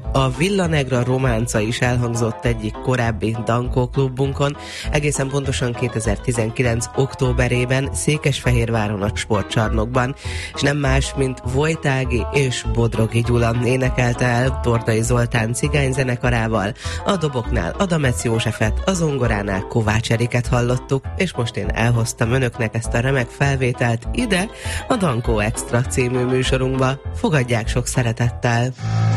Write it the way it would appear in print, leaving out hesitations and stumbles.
A Villa Negra románca is elhangzott egyik korábbi Dankó klubunkon, egészen pontosan 2019. októberében Székesfehérváron a sportcsarnokban, és nem más, mint Vojtági és Bodrogi Gyula énekelte el Tordai Zoltán cigányzenekarával, a doboknál Adamec Józsefet, a zongoránál Kovács Eriket hallottuk, és most én elhoztam önöknek ezt a remek felvételt ide, a Dankó Extra című műsorunkba. Fogadják sok szeretettel!